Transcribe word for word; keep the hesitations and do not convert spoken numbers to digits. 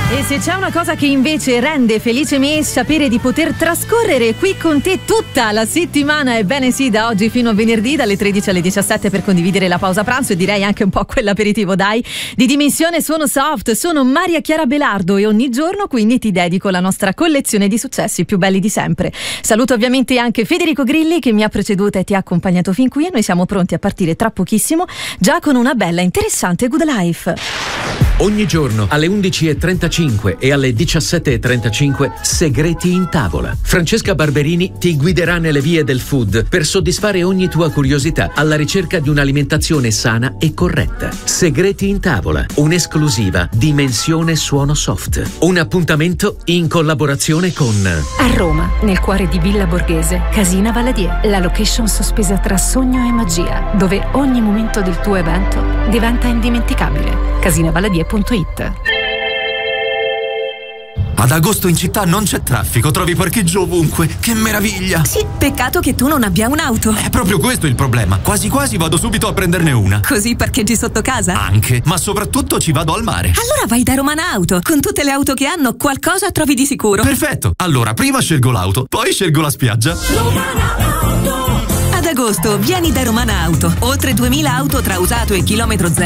E se c'è una cosa che invece rende felice me, sapere di poter trascorrere qui con te tutta la settimana, ebbene sì, da oggi fino a venerdì dalle tredici alle diciassette per condividere la pausa pranzo e direi anche un po' quell'aperitivo, dai, di dimensione Sono Soft. Sono Maria Chiara Belardo e ogni giorno quindi ti dedico la nostra collezione di successi più belli di sempre. Saluto ovviamente anche Federico Grilli che mi ha preceduta e ti ha accompagnato fin qui, e noi siamo pronti a partire tra pochissimo già con una bella interessante Good Life. Ogni giorno alle undici e trentacinque e alle diciassette e trentacinque Segreti in tavola. Francesca Barberini ti guiderà nelle vie del food per soddisfare ogni tua curiosità alla ricerca di un'alimentazione sana e corretta. Segreti in tavola, un'esclusiva Dimensione Suono Soft. Un appuntamento in collaborazione con A Roma, nel cuore di Villa Borghese, Casina Valadier, la location sospesa tra sogno e magia, dove ogni momento del tuo evento diventa indimenticabile. casina valadier punto it. Ad agosto in città non c'è traffico, trovi parcheggio ovunque. Che meraviglia! Sì, peccato che tu non abbia un'auto. È proprio questo il problema. Quasi quasi vado subito a prenderne una. Così parcheggi sotto casa? Anche, ma soprattutto ci vado al mare. Allora vai da Romana Auto. Con tutte le auto che hanno, qualcosa trovi di sicuro. Perfetto. Allora, prima scelgo l'auto, poi scelgo la spiaggia. Romana Auto. Ad agosto vieni da Romana Auto. Oltre duemila auto tra usato e chilometro zero.